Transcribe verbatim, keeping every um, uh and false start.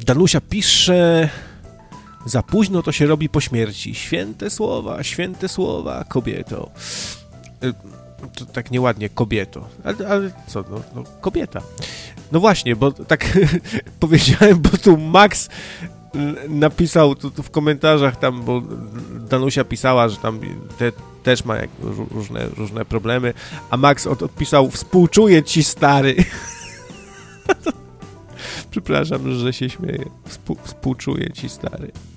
Danusia pisze... Za późno to się robi po śmierci. Święte słowa, święte słowa, kobieto. To tak nieładnie, kobieto. Ale, ale co, no, no, kobieta. No właśnie, bo tak powiedziałem, bo tu Max napisał tu, tu w komentarzach tam, bo Danusia pisała, że tam te, też ma jak, różne, różne problemy, a Max od, odpisał, współczuję ci, stary. Przepraszam, że się śmieję. Współ, współczuję ci, stary.